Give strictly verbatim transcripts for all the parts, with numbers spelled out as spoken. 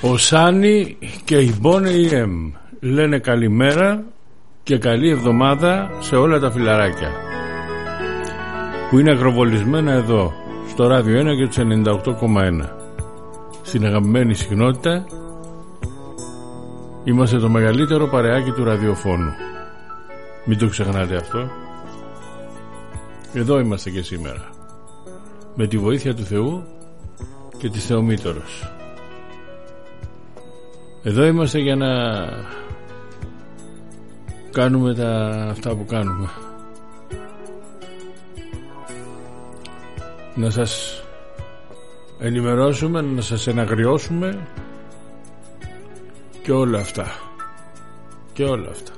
Ο Σάνι και η Bonnie M λένε καλημέρα και καλή εβδομάδα σε όλα τα φιλαράκια που είναι ακροβολισμένα εδώ στο Ράδιο ένα και τους ενενήντα οκτώ κόμμα ένα. Στην αγαπημένη συχνότητα είμαστε το μεγαλύτερο παρεάκι του ραδιοφώνου. Μην το ξεχνάτε αυτό. Εδώ είμαστε και σήμερα, με τη βοήθεια του Θεού και της Θεομήτωρος. Εδώ είμαστε για να κάνουμε τα αυτά που κάνουμε. Να σας ενημερώσουμε, να σας εναγριώσουμε και όλα αυτά. Και όλα αυτά.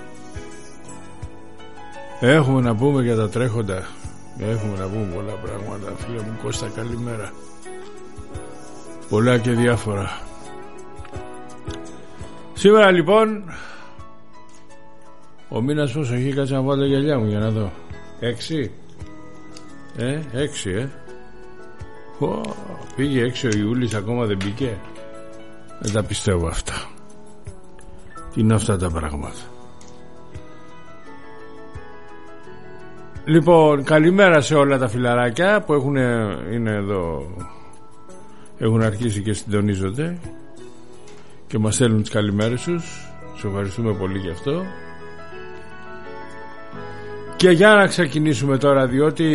Έχουμε να πούμε για τα τρέχοντα. Έχουμε να πούμε πολλά πράγματα. Φίλε μου Κώστα, καλημέρα. Πολλά και διάφορα. Σήμερα λοιπόν ο μήνας πόσο έχει, κάτσε να βάλω τα γυαλιά μου για να δω. Έξι. Ε, έξι ε. Ω, πήγε έξι ο Ιούλης, ακόμα δεν μπήκε. Δεν τα πιστεύω αυτά. Τι είναι αυτά τα πράγματα. Λοιπόν, καλημέρα σε όλα τα φιλαράκια που έχουν, είναι εδώ, έχουν αρχίσει και συντονίζονται και μας στέλνουν τις καλημέρες τους. Σας ευχαριστούμε πολύ γι' αυτό. Και για να ξεκινήσουμε τώρα, διότι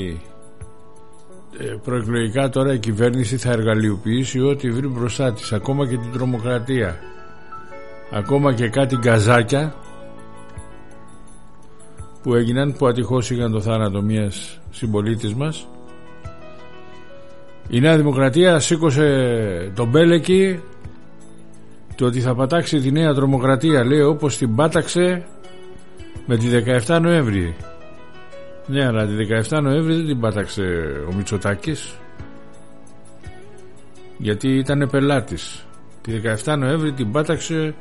ε, προεκλογικά τώρα η κυβέρνηση θα εργαλειοποιήσει ό,τι βρει μπροστά της, ακόμα και την τρομοκρατία, ακόμα και κάτι γκαζάκια που έγιναν, που ατυχώς είχαν το θάνατο μιας συμπολίτης μας. Η Νέα Δημοκρατία σήκωσε τον μπέλεκι το ότι θα πατάξει τη νέα τρομοκρατία, λέει, όπως την πάταξε με τη δεκαεφτά Νοέμβρη. Ναι, αλλά τη δεκαεφτά Νοέμβρη δεν την πάταξε ο Μητσοτάκης, γιατί ήταν πελάτης. Τη δεκαεφτά Νοέμβρη την πάταξε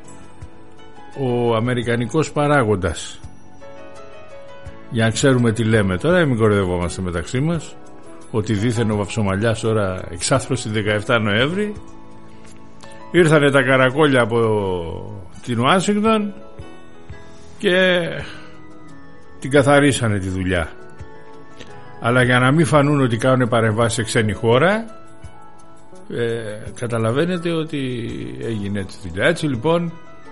ο αμερικανικός παράγοντας. Για να ξέρουμε τι λέμε τώρα, μην κοροϊδευόμαστε μεταξύ μας, ότι δήθεν ο Βαψομαλιάς τώρα εξάθρωσε τη δεκαεφτά Νοέμβρη. Ήρθανε τα καρακόλια από την Ουάσιγκτον και την καθαρίσανε τη δουλειά. Αλλά για να μην φανούν ότι κάνουν παρεμβάσεις σε ξένη χώρα, ε, καταλαβαίνετε ότι έγινε έτσι τη δουλειά. Έτσι λοιπόν,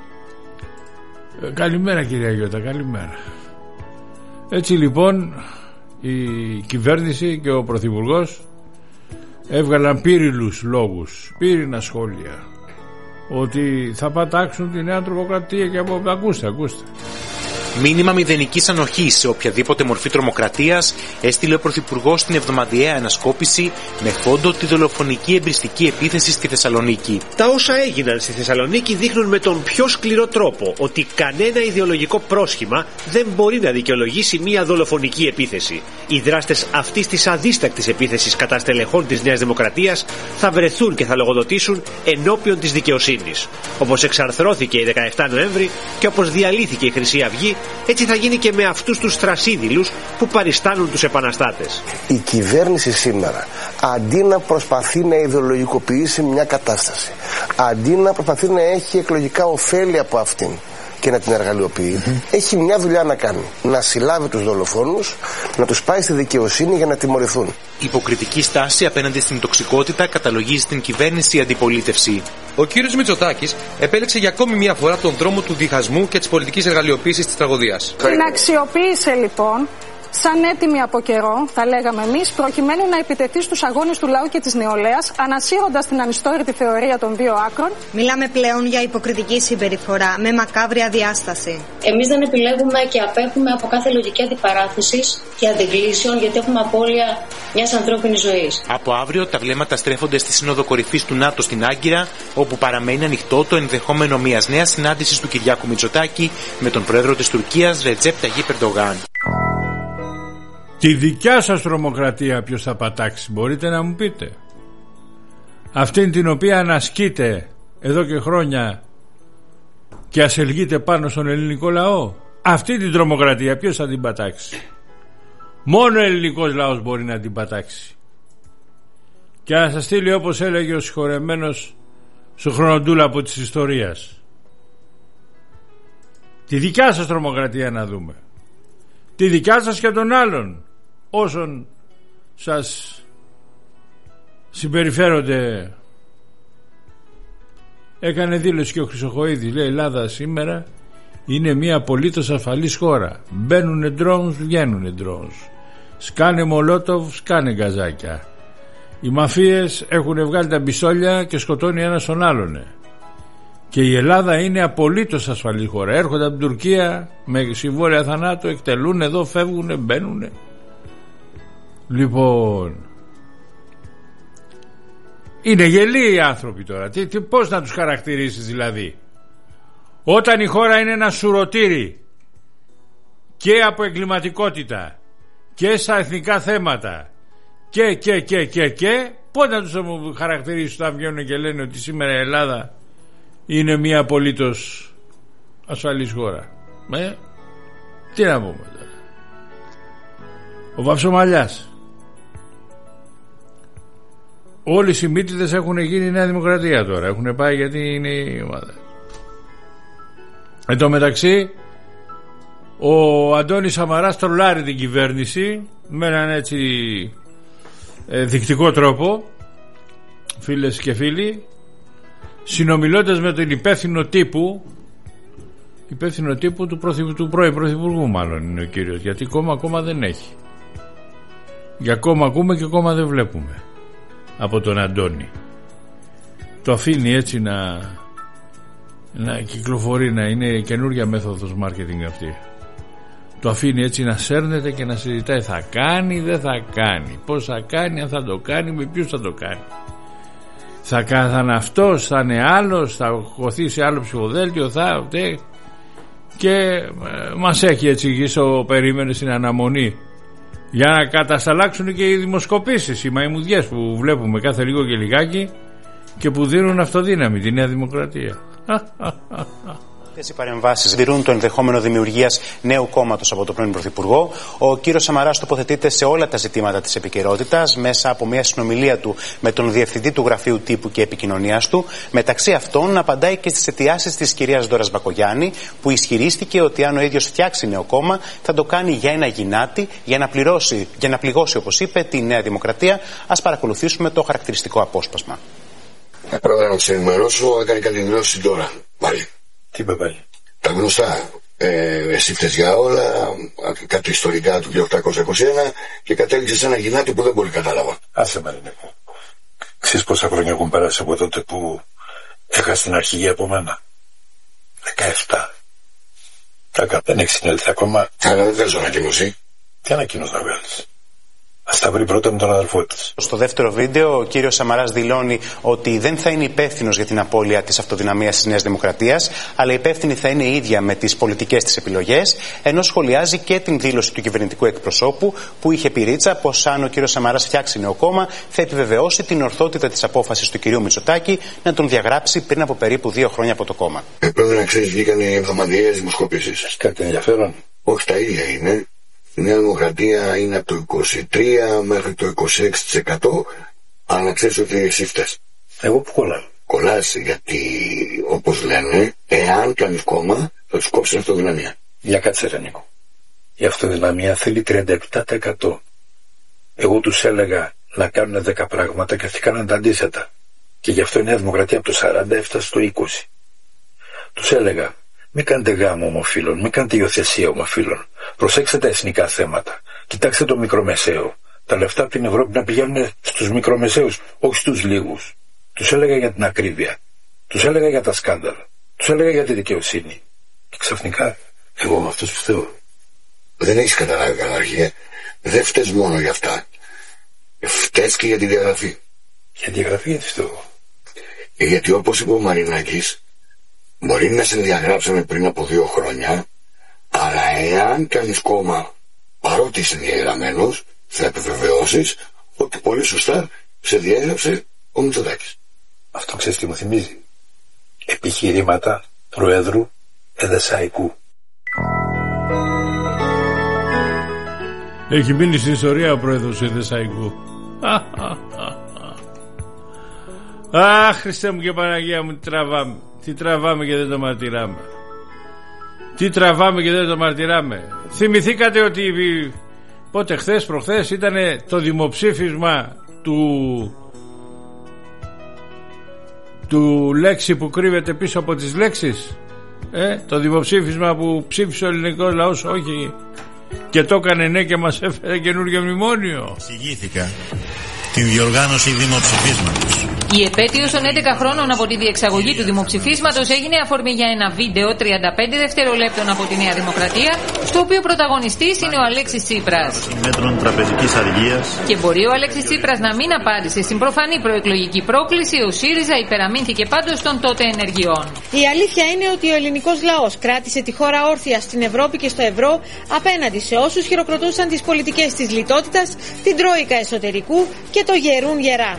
ε, καλημέρα κυρία Γιώτα, καλημέρα. Έτσι λοιπόν η κυβέρνηση και ο Πρωθυπουργός έβγαλαν πύριλους λόγους, πύρινα σχόλια, ότι θα πατάξουν τη νέα τρομοκρατία και από... Ακούστε, ακούστε. Μήνυμα μηδενικής ανοχής σε οποιαδήποτε μορφή τρομοκρατίας έστειλε ο Πρωθυπουργός στην εβδομαδιαία ανασκόπηση με φόντο τη δολοφονική εμπριστική επίθεση στη Θεσσαλονίκη. Τα όσα έγιναν στη Θεσσαλονίκη δείχνουν με τον πιο σκληρό τρόπο ότι κανένα ιδεολογικό πρόσχημα δεν μπορεί να δικαιολογήσει μια δολοφονική επίθεση. Οι δράστες αυτής της αδίστακτης επίθεσης κατά στελεχών της Νέας Δημοκρατίας θα βρεθούν και θα λογοδοτήσουν ενώπιον της δικαιοσύνης. Όπως εξαρθρώθηκε η δεκαεφτά Νοέμβρη και όπως διαλύθηκε η Χρυσή Αυγή, έτσι θα γίνει και με αυτούς τους θρασίδηλους που παριστάνουν τους επαναστάτες. Η κυβέρνηση σήμερα, αντί να προσπαθεί να ιδεολογικοποιήσει μια κατάσταση, αντί να προσπαθεί να έχει εκλογικά ωφέλη από αυτήν και να την εργαλειοποιεί, mm-hmm. έχει μια δουλειά να κάνει. Να συλλάβει τους δολοφόνους, να τους πάει στη δικαιοσύνη για να τιμωρηθούν. Υποκριτική στάση απέναντι στην τοξικότητα καταλογίζει την κυβέρνηση η αντιπολίτευση. Ο κύριος Μητσοτάκης επέλεξε για ακόμη μια φορά τον δρόμο του διχασμού και της πολιτικής εργαλειοποίησης της τραγωδίας. Την αξιοποίησε λοιπόν σαν έτοιμη από καιρό, θα λέγαμε εμείς, προκειμένου να επιτεθεί στους αγώνες του λαού και της νεολαίας, ανασύροντας την ανιστόρητη θεωρία των δύο άκρων. Μιλάμε πλέον για υποκριτική συμπεριφορά, με μακάβρια διάσταση. Εμείς δεν επιλέγουμε και απέχουμε από κάθε λογική αντιπαράθεσης και αντιγκλήσεων, γιατί έχουμε απώλεια μιας ανθρώπινης ζωής. Από αύριο τα βλέμματα στρέφονται στη Σύνοδο Κορυφής του ΝΑΤΟ στην Άγκυρα, όπου παραμένει ανοιχτό το ενδεχόμενο μιας νέας συνάντησης του Κυριάκου Μητσοτάκη με τον πρόεδρο της Τουρκίας, Ρετζέπ Ταγίπ Ερντογάν. Τη δικιά σας τρομοκρατία ποιος θα πατάξει, μπορείτε να μου πείτε? Αυτήν την οποία ανασκείτε εδώ και χρόνια και ασελγείτε πάνω στον ελληνικό λαό. Αυτή την τρομοκρατία ποιος θα την πατάξει? Μόνο ο ελληνικός λαός μπορεί να την πατάξει. Και να σας στείλει, όπως έλεγε ο συγχωρεμένος στο χρονοτούλαπο της ιστορίας. Τη δικιά σας τρομοκρατία να δούμε. Τη δικιά σας και των άλλων όσων σας συμπεριφέρονται. Έκανε δήλωση και ο Χρυσοχοΐδης, λέει, η Ελλάδα σήμερα είναι μια απολύτως ασφαλής χώρα. Μπαίνουνε ντρόουνς, βγαίνουνε ντρόουνς, σκάνε μολότοβ, σκάνε γκαζάκια. Οι μαφίες έχουν βγάλει τα μπιστόλια και σκοτώνει ένας τον άλλον. Και η Ελλάδα είναι απολύτως ασφαλή χώρα. Έρχονται από την Τουρκία με συμβόλαια θανάτου, εκτελούν εδώ, φεύγουν, μπαίνουν. Λοιπόν, είναι γελοί οι άνθρωποι τώρα. Τι, τι, πώς να τους χαρακτηρίσεις δηλαδή? Όταν η χώρα είναι ένα σουρωτήρι και από εγκληματικότητα και στα εθνικά θέματα και και και και και πώς να τους χαρακτηρίσεις όταν βγαίνουν και λένε ότι σήμερα η Ελλάδα είναι μια απολύτως ασφαλής χώρα? Ε, τι να πούμε τώρα. Ο Βαυσομαλιάς, όλοι οι συμμήτητες έχουν γίνει Νέα Δημοκρατία τώρα. Έχουν πάει γιατί είναι η ομάδα. Εν τω μεταξύ ο Αντώνης Σαμαράς τρολάρει την κυβέρνηση με έναν έτσι ε, δεικτικό τρόπο, φίλες και φίλοι, συνομιλώντας με τον υπεύθυνο τύπου υπεύθυνο τύπου του, πρωθυ, του πρώην πρωθυπουργού μάλλον είναι ο κύριος, γιατί κόμμα ακόμα δεν έχει. Για κόμμα ακούμε και κόμμα δεν βλέπουμε από τον Αντώνη. Το αφήνει έτσι να να κυκλοφορεί, να είναι καινούργια μέθοδος marketing αυτή. Το αφήνει έτσι να σέρνεται και να συζητάει, θα κάνει, δεν θα κάνει, πώς θα κάνει, αν θα το κάνει, με ποιους θα το κάνει, θα, θα είναι αυτός, θα είναι άλλος, θα χωθεί σε άλλο ψηφοδέλτιο, θα τε, και ε, μας έχει έτσι στο περίμενε στην αναμονή για να κατασταλάξουν και οι δημοσκοπήσεις, οι μαϊμουδιές που βλέπουμε κάθε λίγο και λιγάκι και που δίνουν αυτοδύναμη τη Νέα Δημοκρατία. Αυτές οι παρεμβάσεις δειρούν το ενδεχόμενο δημιουργίας νέου κόμματος από τον πρώην Πρωθυπουργό. Ο κύριος Σαμαράς τοποθετείται σε όλα τα ζητήματα της επικαιρότητας μέσα από μια συνομιλία του με τον Διευθυντή του Γραφείου Τύπου και Επικοινωνίας του. Μεταξύ αυτών, απαντάει και στις αιτιάσεις της κυρίας Δώρας Μπακογιάννη, που ισχυρίστηκε ότι αν ο ίδιος φτιάξει νέο κόμμα θα το κάνει για ένα γυνάτι, για να, πληρώσει, για να πληγώσει, όπως είπε, τη Νέα Δημοκρατία. Ας παρακολουθήσουμε το χαρακτηριστικό απόσπασμα. Ε, Πρόεδρε, να σε ενημερώσω, έκανε κάτι δηλώσει τώρα. Πάλι. Τι είπε πάλι? Τα γνωστά. Ε, εσύ φταίς για όλα, κάτι ιστορικά του χίλια οκτακόσια είκοσι ένα και κατέληξε σε ένα γυνάτι που δεν πολύ κατάλαβα. Άσε Μαρινέκο. Ξέρεις πόσα χρόνια έχουν περάσει από τότε που έχασε την αρχηγή από μένα? δεκαεπτά. Κάκα, δεν έχει συνέλθει ακόμα. Αλλά δεν θες ανακοίνωση. Τι ανακοίνωση να βγάλεις? Ας τα βρει πρώτα με τον αδελφό της. Στο δεύτερο βίντεο, ο κύριος Σαμαράς δηλώνει ότι δεν θα είναι υπεύθυνος για την απώλεια της αυτοδυναμίας της Νέας Δημοκρατίας, αλλά υπεύθυνη θα είναι η ίδια με τις πολιτικές της επιλογές, ενώ σχολιάζει και την δήλωση του κυβερνητικού εκπροσώπου, που είχε πει ρίτσα πως αν ο κύριος Σαμαράς φτιάξει νέο κόμμα, θα επιβεβαιώσει την ορθότητα της απόφασης του κυρίου Μητσοτάκη να τον διαγράψει πριν από περίπου δύο χρόνια από το κόμμα. Ε, πρέπει να ξέρεις, βγήκαν οι εβδομαδιαίες δημοσκοπήσεις. Έχει κάτι ενδιαφέρον? Όχι, τα ίδια είναι. Η Νέα Δημοκρατία είναι από το είκοσι τρία μέχρι το είκοσι έξι τοις εκατό, αλλά να ξέρεις ότι εσύ φταίς. Εγώ που κολλάω? Κολλάς γιατί, όπως λένε, εάν κάνεις κόμμα θα τους κόψεις αυτοδυναμία. Για κάτσε ρε Νίκο. Η αυτοδυναμία θέλει τριάντα επτά τοις εκατό. Εγώ τους έλεγα να κάνουν δέκα πράγματα και αυτοί κάναν τα αντίθετα. Και γι' αυτό η Νέα Δημοκρατία από το σαράντα έφτασε στο είκοσι. Τους έλεγα, μην κάνετε γάμο ομοφύλων, μην κάνετε υιοθεσία ομοφύλων. Προσέξτε τα εθνικά θέματα. Κοιτάξτε το μικρομεσαίο. Τα λεφτά από την Ευρώπη να πηγαίνουν στους μικρομεσαίους, όχι στους λίγους. Τους έλεγα για την ακρίβεια. Τους έλεγα για τα σκάνδαλα. Τους έλεγα για τη δικαιοσύνη. Και ξαφνικά, εγώ με αυτούς που φταίω. Δεν έχεις καταλάβει καταρχήν. Δεν φταίς μόνο για αυτά. Φταίς και για τη διαγραφή. Για τη διαγραφή γιατί φταίω? Γιατί όπως είπε ο Μαρινάκης, μπορεί να σε διαγράψαμε πριν από δύο χρόνια, αλλά εάν κάνεις κόμμα παρότι είσαι διαγραμμένος, θα επιβεβαιώσεις ότι πολύ σωστά σε διέγραψε ο Μητσοτάκης. Αυτό ξέρεις τι μου θυμίζει? Επιχειρήματα Προέδρου Εδεσσαϊκού. Έχει μείνει στην ιστορία ο Πρόεδρος Εδεσσαϊκού. Αχ, Χριστέ μου και Παναγία μου, τι τραβάμε. Τι τραβάμε και δεν το μαρτυράμε. Τι τραβάμε και δεν το μαρτυράμε. Θυμηθήκατε ότι πότε, χθες προχθές ήταν το δημοψήφισμα του του λέξη που κρύβεται πίσω από τις λέξεις, ε, το δημοψήφισμα που ψήφισε ο ελληνικός λαός όχι και το έκανε ναι και μας έφερε καινούργιο μνημόνιο. Εξηγήθηκα την διοργάνωση δημοψηφίσματος. Η επέτειος των έντεκα χρόνων από τη διεξαγωγή του δημοψηφίσματος έγινε αφορμή για ένα βίντεο τριάντα πέντε δευτερολέπτων από τη Νέα Δημοκρατία, στο οποίο πρωταγωνιστής είναι ο Αλέξης Τσίπρας. Μέτρων τραπεζικής αργίας. Και μπορεί ο Αλέξης Τσίπρας να μην απάντησε στην προφανή προεκλογική πρόκληση, ο ΣΥΡΙΖΑ υπεραμείνθηκε πάντως των τότε ενεργειών. Η αλήθεια είναι ότι ο ελληνικός λαός κράτησε τη χώρα όρθια στην Ευρώπη και στο ευρώ απέναντι σε όσους χειροκροτούσαν τις πολιτικές της λιτότητας, την τρόικα εσωτερικού και το γερούν γερά.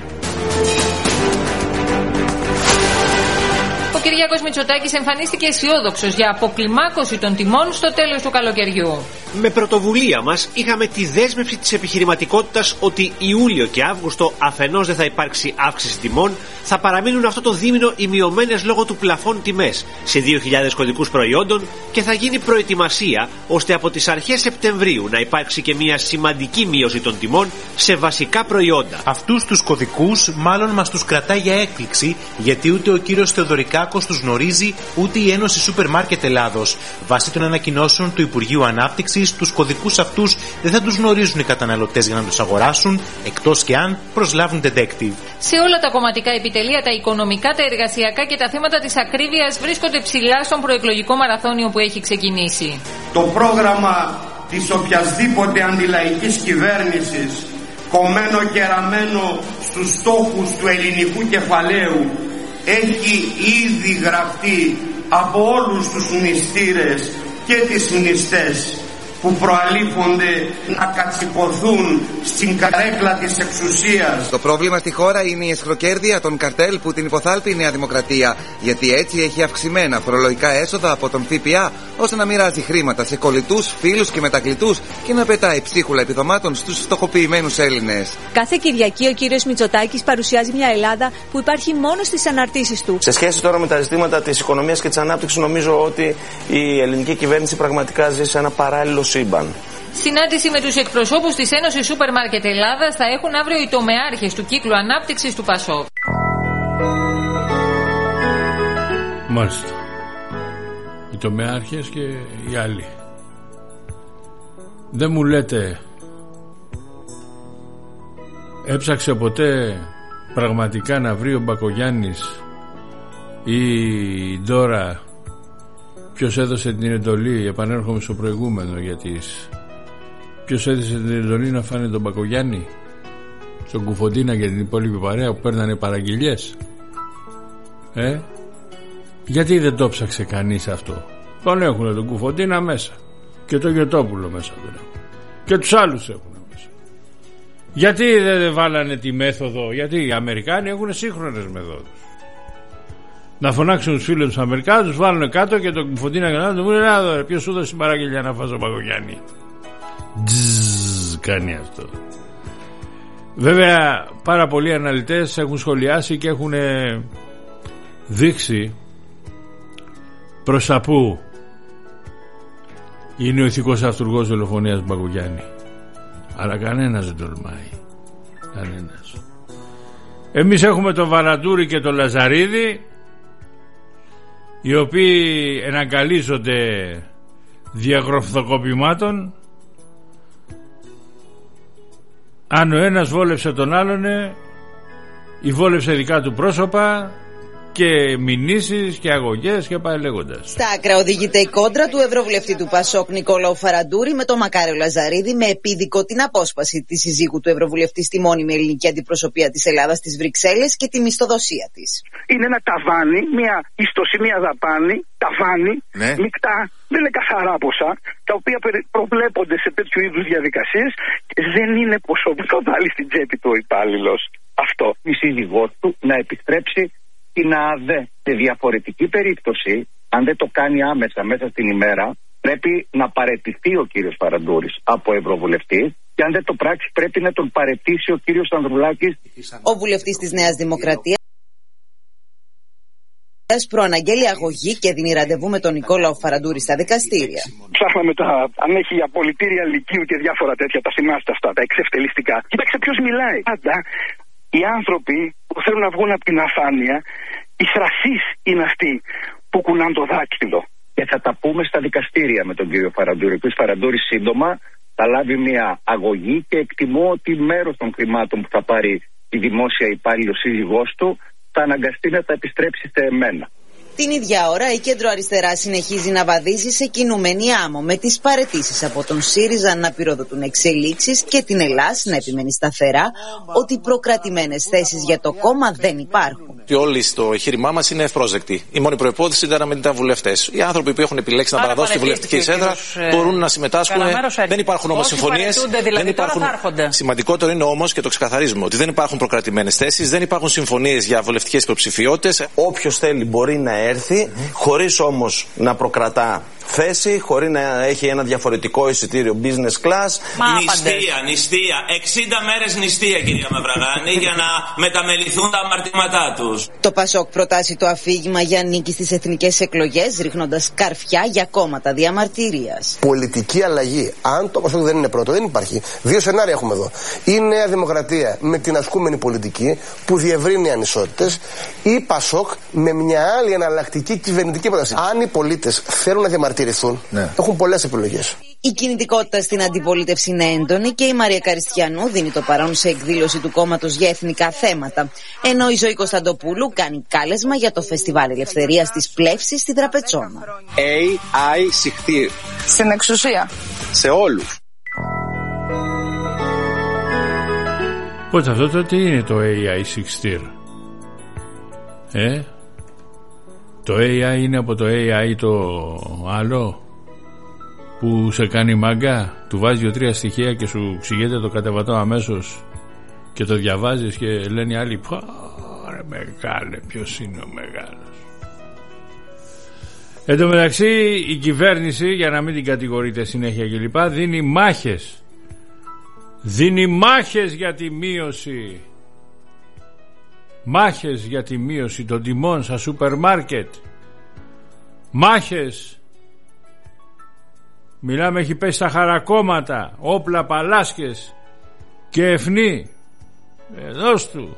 Ο Κυριάκος Μητσοτάκης εμφανίστηκε αισιόδοξος για αποκλιμάκωση των τιμών στο τέλος του καλοκαιριού. Με πρωτοβουλία μας είχαμε τη δέσμευση της επιχειρηματικότητας ότι Ιούλιο και Αύγουστο αφενός δεν θα υπάρξει αύξηση τιμών, θα παραμείνουν αυτό το δίμηνο οι μειωμένες λόγω του πλαφών τιμές σε δύο χιλιάδες κωδικούς προϊόντων και θα γίνει προετοιμασία ώστε από τις αρχές Σεπτεμβρίου να υπάρξει και μια σημαντική μείωση των τιμών σε βασικά προϊόντα. Αυτούς τους κωδικούς μάλλον μας τους κρατάει για έκπληξη, γιατί ούτε ο κύριος Θεοδωρικάκος τους γνωρίζει, ούτε η Ένωση Σούπερ Μάρκετ Ελλάδος. Βάσει των ανακοινώσεων του Υπουργείου Ανάπτυξης, τους κωδικούς αυτούς δεν θα τους γνωρίζουν οι καταναλωτές για να τους αγοράσουν, εκτός και αν προσλάβουν detective. Σε όλα τα κομματικά επιτελεία, τα οικονομικά, τα εργασιακά και τα θέματα της ακρίβειας βρίσκονται ψηλά στον προεκλογικό μαραθώνιο που έχει ξεκινήσει. Το πρόγραμμα της οποιασδήποτε αντιλαϊκής κυβέρνησης, κομμένο και ραμμένο στους στόχους του ελληνικού κεφαλαίου, έχει ήδη γραφτεί από όλους τους μνηστήρες και τις μνηστές που προαλήφονται να κατσικωθούν στην καρέκλα της εξουσίας. Το πρόβλημα στη χώρα είναι η εσχροκέρδεια των καρτέλ που την υποθάλπει η Νέα Δημοκρατία, γιατί έτσι έχει αυξημένα φορολογικά έσοδα από τον ΦΠΑ, ώστε να μοιράζει χρήματα σε κολλητούς, φίλους και μετακλητούς και να πετάει ψίχουλα επιδομάτων στους στοχοποιημένους Έλληνες. Κάθε Κυριακή ο κύριος Μητσοτάκης παρουσιάζει μια Ελλάδα που υπάρχει μόνο στις αναρτήσεις του. Σε σχέση τώρα με τα ζητήματα της οικονομίας και της ανάπτυξης, νομίζω ότι η ελληνική κυβέρνηση πραγματικά ζει σε ένα παράλληλο σύμπαν. Συνάντηση με τους εκπροσώπους της Ένωσης Σούπερ Μάρκετ Ελλάδας θα έχουν αύριο οι τομεάρχες του κύκλου ανάπτυξης του ΠΑΣΟΚ. Μάλιστα. Οι τομεάρχες και οι άλλοι. Δεν μου λέτε, έψαξε ποτέ πραγματικά να βρει ο Μπακογιάννης ή η Ντόρα ποιος έδωσε την εντολή, επανέρχομαι στο προηγούμενο για τις... ποιος έδωσε την εντολή να φάνε τον Μπακογιάννη στον Κουφοντίνα και την υπόλοιπη παρέα που παίρνανε παραγγελιές, ε? Γιατί δεν το ψάξε κανείς αυτό? Τον έχουν τον Κουφοντίνα μέσα και τον Γετόπουλο μέσα τον έχουν. Και τους άλλους έχουν μέσα. Γιατί δεν βάλανε τη μέθοδο? Γιατί οι Αμερικάνοι έχουν σύγχρονες μεθόδους. Να φωνάξουν τους φίλους τους Αμερικάνους, τους βάλουν κάτω και τον Κουφοντίνα και να του πούνε να δω, ποιος σου δώσει την παραγγελιά να φας ο Παγκογιάννη? Τζζζ, κάνει αυτό. Βέβαια πάρα πολλοί αναλυτές έχουν σχολιάσει και έχουν δείξει προς τα πού είναι ο ηθικός αυτούργος δολοφονίας του Παγκογιάννη. Αλλά κανένας δεν τολμάει. Κανένας. Εμείς έχουμε τον Βαραντούρη και τον Λαζαρίδη, οι οποίοι εναγκαλίζονται διαγροφθοκοπημάτων. Αν ο ένας βόλεψε τον άλλον, ή βόλεψε δικά του πρόσωπα και μηνύσεις και αγωγές και πάει λέγοντας. Στα άκρα οδηγείται η κόντρα του Ευρωβουλευτή του ΠΑΣΟΚ Νικόλαου Φαραντούρη με τον Μακάριο Λαζαρίδη, με επίδικο την απόσπαση της συζύγου του Ευρωβουλευτή στη μόνιμη ελληνική αντιπροσωπεία της Ελλάδας στις Βρυξέλλες και τη μισθοδοσία της. Είναι ένα ταβάνι, μια ιστοσή, μια δαπάνη, ταβάνι, ναι. Μεικτά, δεν είναι καθαρά ποσά, τα οποία προβλέπονται σε τέτοιου είδους διαδικασίες και δεν είναι ποσό που θα βάλει στην τσέπη του ο υπάλληλος. Αυτό η σύζυγός του να επιστρέψει την ΑΔΕ. Σε διαφορετική περίπτωση, αν δεν το κάνει άμεσα μέσα στην ημέρα, πρέπει να παραιτηθεί ο κύριος Φαραντούρης από Ευρωβουλευτή, και αν δεν το πράξει πρέπει να τον παραιτήσει ο κύριος Ανδρουλάκης. Ο βουλευτής της Νέας Δημοκρατίας προαναγγέλει αγωγή και δίνει ραντεβού με τον Νικόλαο Φαραντούρη στα δικαστήρια. Ψάχναμε τα, αν έχει απολυτήρια λυκείου και διάφορα τέτοια, τα θυμάστε αυτά, τα εξευτελιστικά. Κοίταξε ποιος μιλάει. Πάντα οι άνθρωποι που θέλουν να βγουν από την αφάνεια, οι θρασείς είναι αυτοί που κουνάνε το δάκτυλο. Και θα τα πούμε στα δικαστήρια με τον κύριο Φαραντούρη. Ο κ. Φαραντούρης σύντομα θα λάβει μια αγωγή και εκτιμώ ότι μέρος των χρημάτων που θα πάρει η δημόσια υπάλληλος σύζυγός του θα αναγκαστεί να τα επιστρέψει σε εμένα. Την ίδια ώρα η κέντρο-αριστερά συνεχίζει να βαδίζει σε κινούμενη άμμο, με τις παραιτήσεις από τον ΣΥΡΙΖΑ να πυροδοτούν εξελίξεις και την Ελλάς να επιμένει σταθερά ότι προκρατημένες θέσεις για το κόμμα δεν υπάρχουν. Και όλοι στο εγχείρημά μας είναι ευπρόσδεκτοι. Η μόνη προϋπόθεση ήταν να μην ήταν βουλευτές. Οι άνθρωποι που έχουν επιλέξει να Άρα παραδώσουν τη βουλευτική εισέδρα μπορούν να συμμετάσχουν. Δεν υπάρχουν όμως συμφωνίες. Δηλαδή υπάρχουν... Σημαντικότερο είναι όμως, και το ξεκαθαρίζουμε, ότι δεν υπάρχουν προκρατημένες θέσεις, δεν υπάρχουν συμφωνίες για βουλευτικές υποψηφιότητες. Όποιος θέλει μπορεί να έρθει, mm-hmm. χωρίς όμως να προκρατά θέση, χωρίς να έχει ένα διαφορετικό εισιτήριο business class. Μα νηστεία, νηστεία. εξήντα μέρες νηστεία, κυρία Μαυραγάνη, για να μεταμεληθούν τα αμαρτήματά τους. Το Πασόκ προτάσει το αφήγημα για νίκη στις εθνικές εκλογές, ρίχνοντας καρφιά για κόμματα διαμαρτυρίας. Πολιτική αλλαγή. Αν το Πασόκ δεν είναι πρώτο, δεν υπάρχει. Δύο σενάρια έχουμε εδώ. Η Νέα Δημοκρατία με την ασκούμενη πολιτική που διευρύνει ανισότητες, ή Πασόκ με μια άλλη εναλλακτική κυβερνητική πρόταση. Αν οι πολίτες θέλουν να διαμαρτυρηθούν, ναι. έχουν πολλές επιλογές. Η κινητικότητα στην αντιπολίτευση είναι έντονη και η Μαρία Καριστιανού δίνει το παρόν σε εκδήλωση του κόμματος για εθνικά θέματα. Ενώ η Ζωή Κωνσταντοπούλου κάνει κάλεσμα για το Φεστιβάλ Ελευθερίας της Πλεύσης στη Τραπετσόνα. έι άι Σιχτήρ. Στην εξουσία. Σε όλους. Πώς αυτό το τι είναι το έι άι Σιχτήρ? Ε? Το έι άι είναι από το έι άι το άλλο που σε κάνει μάγκα, του βάζει δύο-τρία στοιχεία και σου ξηγείται το κατεβατό αμέσως και το διαβάζεις και λένε οι άλλοι «Πάρε μεγάλε, ποιος είναι ο μεγάλος». Εν τω μεταξύ η κυβέρνηση, για να μην την κατηγορείτε συνέχεια κλπ, δίνει μάχες δίνει μάχες για τη μείωση μάχες για τη μείωση των τιμών στα σούπερ μάρκετ. Μάχες. Μιλάμε, έχει πέσει στα χαρακόμματα, όπλα, παλάσκες και ευνή. Δώσ' του.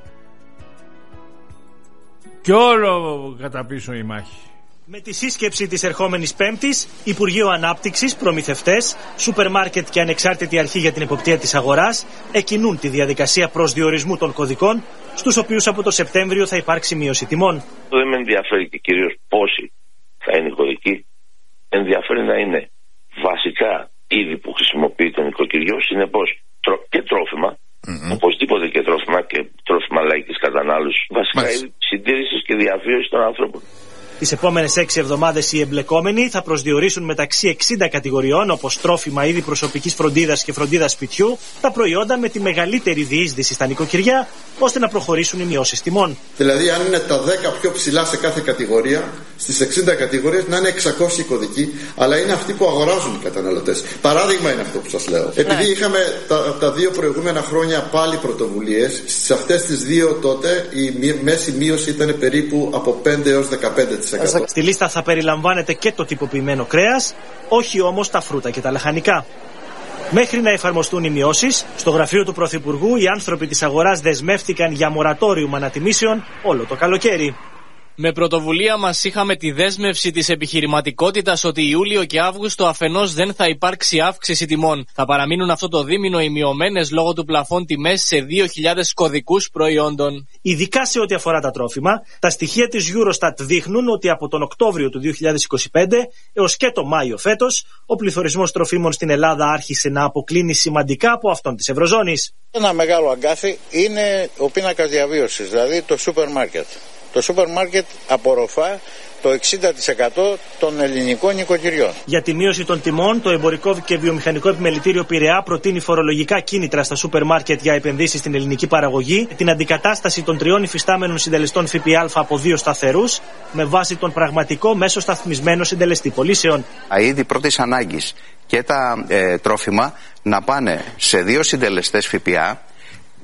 Και όλο κατά πίσω η μάχη. Με τη σύσκεψη της ερχόμενης Πέμπτης, Υπουργείο Ανάπτυξης, προμηθευτές, σούπερ μάρκετ και ανεξάρτητη αρχή για την εποπτεία της αγοράς εκκινούν τη διαδικασία προσδιορισμού των κωδικών, στους οποίους από το Σεπτέμβριο θα υπάρξει μείωση τιμών. Δεν με ενδιαφέρει και κυρίως πόσοι θα είναι οι κωδικοί. Ενδιαφέρει να είναι βασικά είδη που χρησιμοποιεί το νοικοκυριό, συνεπώς και τρόφιμα, mm-hmm. οπωσδήποτε και τρόφιμα και τρόφιμα λαϊκής κατανάλωσης, βασικά είδη συντήρησης και διαβίωσης των ανθρώπων. Τις επόμενες έξι εβδομάδες οι εμπλεκόμενοι θα προσδιορίσουν μεταξύ εξήντα κατηγοριών, όπως τρόφιμα, είδη προσωπικής φροντίδας και φροντίδας σπιτιού, τα προϊόντα με τη μεγαλύτερη διείσδυση στα νοικοκυριά, ώστε να προχωρήσουν οι μειώσεις τιμών. Δηλαδή, αν είναι τα δέκα πιο ψηλά σε κάθε κατηγορία, στις εξήντα κατηγορίες να είναι εξακόσιοι κωδικοί, αλλά είναι αυτοί που αγοράζουν οι καταναλωτές. Παράδειγμα είναι αυτό που σας λέω. Επειδή ναι. είχαμε τα, τα δύο προηγούμενα χρόνια πάλι πρωτοβουλίες, σε αυτές τις δύο τότε η μέση μείωση ήταν περίπου από πέντε έως δεκαπέντε τοις εκατό. Στη λίστα θα περιλαμβάνεται και το τυποποιημένο κρέας, όχι όμως τα φρούτα και τα λαχανικά. Μέχρι να εφαρμοστούν οι μειώσεις, στο γραφείο του Πρωθυπουργού οι άνθρωποι της αγοράς δεσμεύτηκαν για μορατόριουμ ανατιμήσεων όλο το καλοκαίρι. Με πρωτοβουλία μας είχαμε τη δέσμευση της επιχειρηματικότητας ότι Ιούλιο και Αύγουστο αφενός δεν θα υπάρξει αύξηση τιμών. Θα παραμείνουν αυτό το δίμηνο οι μειωμένες λόγω του πλαφών τιμές σε δύο χιλιάδες κωδικούς προϊόντων. Ειδικά σε ό,τι αφορά τα τρόφιμα, τα στοιχεία της Eurostat δείχνουν ότι από τον Οκτώβριο του δύο χιλιάδες είκοσι πέντε έως και το Μάιο φέτος, ο πληθωρισμός τροφίμων στην Ελλάδα άρχισε να αποκλίνει σημαντικά από αυτόν της Ευρωζώνης. Ένα μεγάλο αγκάθι είναι ο πίνακας διαβίωσης, δηλαδή το σούπερ μάρκετ. Το σούπερ μάρκετ απορροφά το εξήντα τοις εκατό των ελληνικών νοικοκυριών. Για τη μείωση των τιμών, το Εμπορικό και Βιομηχανικό Επιμελητήριο Πειραιά προτείνει φορολογικά κίνητρα στα σούπερ μάρκετ για επενδύσεις στην ελληνική παραγωγή, την αντικατάσταση των τριών υφιστάμενων συντελεστών ΦΠΑ από δύο σταθερούς, με βάση τον πραγματικό μέσο σταθμισμένο συντελεστή πωλήσεων. Τα είδη πρώτης ανάγκης και τα ε, τρόφιμα να πάνε σε δύο συντελεστές ΦΠΑ,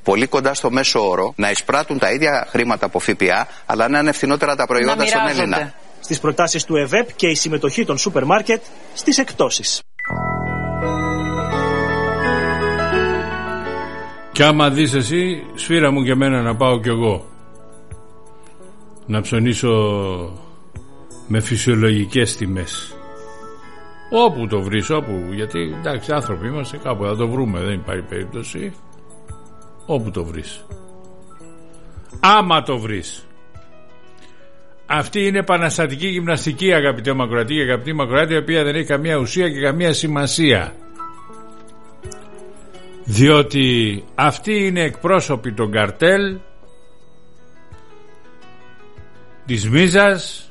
πολύ κοντά στο μέσο όρο, να εισπράττουν τα ίδια χρήματα από ΦΠΑ, αλλά να είναι φθηνότερα τα προϊόντα στον Έλληνα. Στις προτάσεις του ΕΒΕΠ και η συμμετοχή των σούπερ μάρκετ στις εκπτώσεις. Κι άμα δεις εσύ, σφύρα μου και εμένα να πάω κι εγώ να ψωνίσω με φυσιολογικές τιμές. Όπου το βρεις, όπου, γιατί εντάξει άνθρωποι είμαστε, κάπου θα το βρούμε, δεν υπάρχει περίπτωση. Όπου το βρεις, άμα το βρεις. Αυτή είναι επαναστατική γυμναστική, αγαπητέ Μακροατή και αγαπητή Μακροάτη, η οποία δεν έχει καμία ουσία και καμία σημασία, διότι αυτοί είναι εκπρόσωποι των καρτέλ, της μίζας,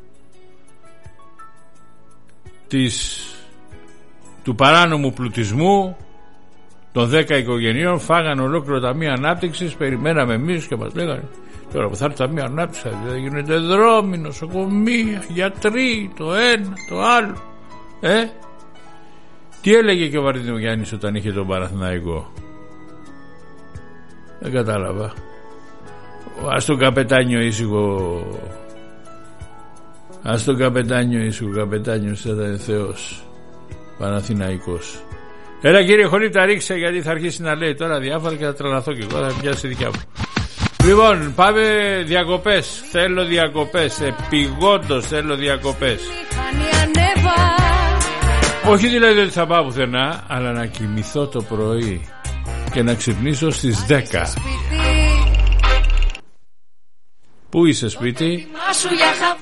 της, του παράνομου πλουτισμού των δέκα οικογενειών. Φάγανε ολόκληρο ταμείο ανάπτυξης, περιμέναμε εμείς και μας λέγανε τώρα που θα έρθει ταμείο ανάπτυξης θα γίνονται δρόμοι, νοσοκομεία, γιατροί, το ένα, το άλλο. Ε, τι έλεγε και ο Βαρδινογιάννης όταν είχε τον Παναθηναϊκό? Δεν κατάλαβα. Ας τον καπετάνιο ήσυχο, ας τον καπετάνιο ήσυχο, καπετάνιος θα ήταν Θεός, Παναθηναϊκός. Έλα κύριε Χολίπτα, ρίξε, γιατί θα αρχίσει να λέει τώρα διάφορα και θα τρελαθώ και εγώ, θα πιάσει δικιά μου. Λοιπόν, πάμε διακοπές. Θέλω διακοπές, επειγόντως θέλω διακοπές. Όχι δηλαδή ότι θα πάω πουθενά, αλλά να κοιμηθώ το πρωί και να ξυπνήσω στις δέκα. Πού είσαι σπίτι?